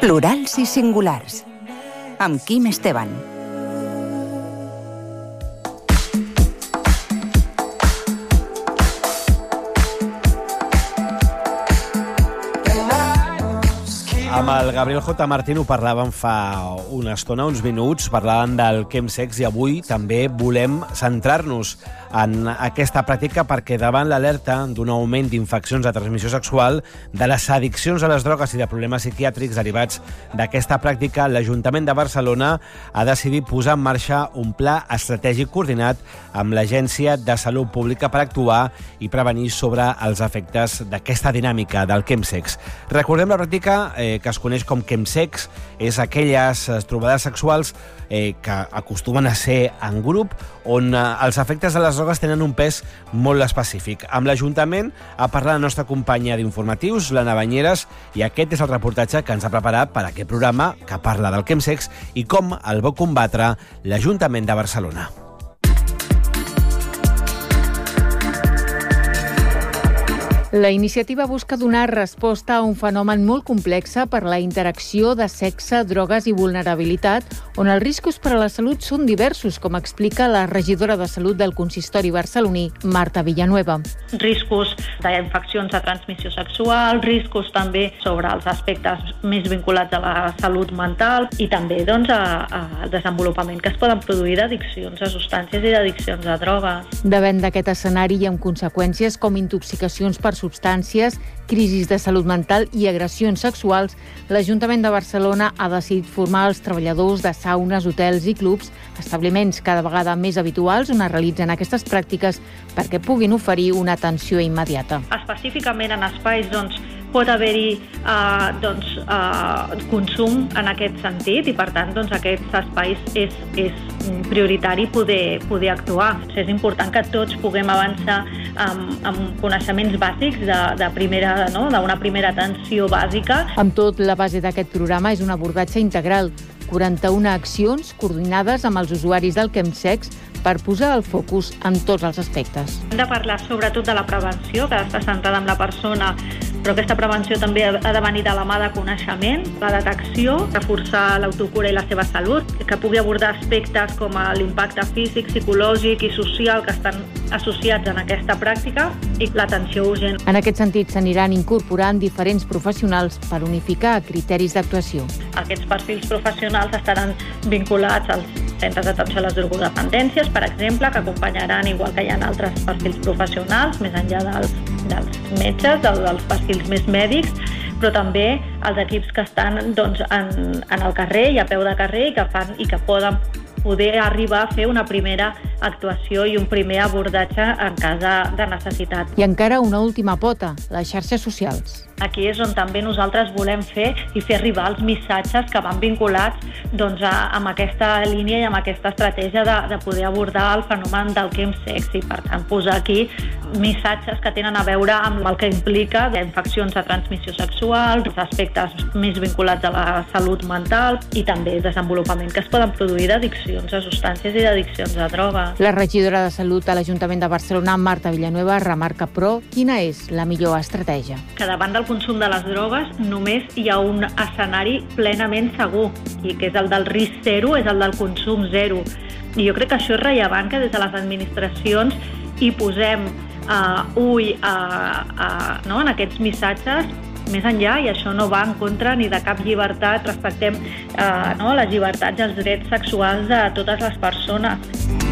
Plurals i singulars, amb Quim Esteban. Amb el Gabriel J. Martín ho parlàvem fa una estona, uns minuts, parlàvem del chemsex i avui també volem centrar-nos en aquesta pràctica perquè davant l'alerta d'un augment d'infeccions de transmissió sexual, de les addiccions a les drogues i de problemes psiquiàtrics derivats d'aquesta pràctica, l'Ajuntament de Barcelona ha decidit posar en marxa un pla estratègic coordinat amb l'Agència de Salut Pública per actuar i prevenir sobre els efectes d'aquesta dinàmica del chemsex. Recordem la pràctica que es coneix com chemsex, és aquelles trobades sexuals que acostumen a ser en grup, on els efectes de les drogues tenen un pes molt específic. Amb l'Ajuntament ha parlat la nostra companya d'informatius, l'Anna Banyeres, i aquest és el reportatge que ens ha preparat per a aquest programa que parla del chemsex i com el vol combatre l'Ajuntament de Barcelona. La iniciativa busca donar resposta a un fenomen molt complex per la interacció de sexe, drogues i vulnerabilitat, on els riscos per a la salut són diversos, com explica la regidora de Salut del Consistori barceloní, Marta Villanueva. Riscos d'infeccions de transmissió sexual, riscos també sobre els aspectes més vinculats a la salut mental i també al desenvolupament que es poden produir d'addiccions a substàncies i d'addiccions a drogues. Davant d'aquest escenari i amb conseqüències com intoxicacions per substàncies, crisis de salut mental i agressions sexuals, l'Ajuntament de Barcelona ha decidit formar els treballadors de saunes, hotels i clubs, establiments cada vegada més habituals on es realitzen aquestes pràctiques perquè puguin oferir una atenció immediata. Específicament en espais pot haver-hi consum en aquest sentit i, per tant, aquests espais és prioritari poder actuar. És important que tots puguem avançar amb coneixements bàsics d'una primera atenció bàsica. Amb tot, la base d'aquest programa és un abordatge integral, 41 accions coordinades amb els usuaris del chemsex per posar el focus en tots els aspectes. Hem de parlar sobretot de la prevenció, que està centrada en la persona, però aquesta prevenció també ha de venir de la mà de coneixement, la detecció, reforçar l'autocura i la seva salut, que pugui abordar aspectes com l'impacte físic, psicològic i social que estan associats en aquesta pràctica i l'atenció urgent. En aquest sentit, s'aniran incorporant diferents professionals per unificar criteris d'actuació. Aquests perfils professionals estaran vinculats als centres d'atenció a les drogodependències, per exemple, que acompanyaran, igual que hi ha altres perfils professionals, més enllà dels metges, dels perfils més mèdics, però també els equips que estan en el carrer i a peu de carrer i que poden poder arribar a fer una primera actuació i un primer abordatge en cas de necessitat. I encara una última pota, les xarxes socials. Aquí és on també nosaltres volem fer i fer arribar els missatges que van vinculats amb aquesta línia i amb aquesta estratègia de poder abordar el fenomen del chemsex i, per tant, posar aquí missatges que tenen a veure amb el que implica infeccions de transmissió sexual, aspectes més vinculats a la salut mental i també desenvolupament que es poden produir d'addiccions a substàncies i d'addiccions a drogues. La regidora de Salut a l'Ajuntament de Barcelona, Marta Villanueva, remarca, però, quina és la millor estratègia. Que davant del consum de les drogues només hi ha un escenari plenament segur, i que és el del risc zero, és el del consum zero. I jo crec que això és rellevant, que des de les administracions hi posem ull en aquests missatges més enllà, i això no va en contra ni de cap llibertat, respectem les llibertats i els drets sexuals de totes les persones.